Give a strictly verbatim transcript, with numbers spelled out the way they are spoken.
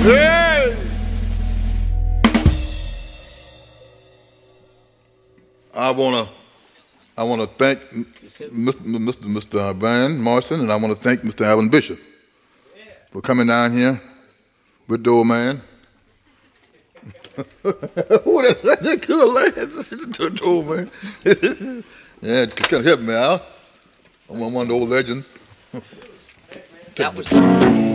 Hey! I wanna, I wanna thank Mister Mister Mister Van Morrison, and I wanna thank Mister Alvin Bishop for coming down here with the old man. Who that, that good lad? The old man. Yeah, it kind of help me out. I'm one of the old legends. That was.